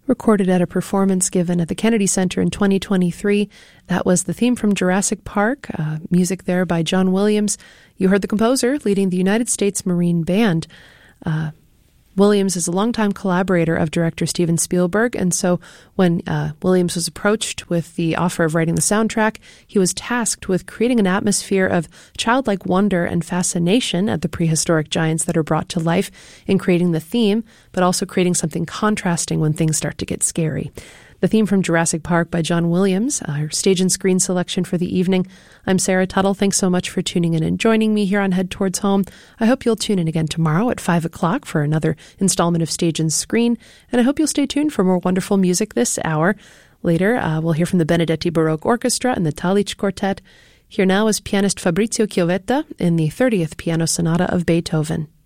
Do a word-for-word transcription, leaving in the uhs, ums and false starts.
recorded at a performance given at the Kennedy Center in twenty twenty-three. That was the theme from Jurassic Park, uh, music there by John Williams. You heard the composer leading the United States Marine Band. Uh, Williams is a longtime collaborator of director Steven Spielberg, and so when uh, Williams was approached with the offer of writing the soundtrack, he was tasked with creating an atmosphere of childlike wonder and fascination at the prehistoric giants that are brought to life in creating the theme, but also creating something contrasting when things start to get scary. The theme from Jurassic Park by John Williams, our stage and screen selection for the evening. I'm Sarah Tuttle. Thanks so much for tuning in and joining me here on Head Towards Home. I hope you'll tune in again tomorrow at five o'clock for another installment of Stage and Screen, and I hope you'll stay tuned for more wonderful music this hour. Later, uh, we'll hear from the Benedetti Baroque Orchestra and the Talich Quartet. Here now is pianist Fabrizio Chiovetta in the thirtieth Piano Sonata of Beethoven.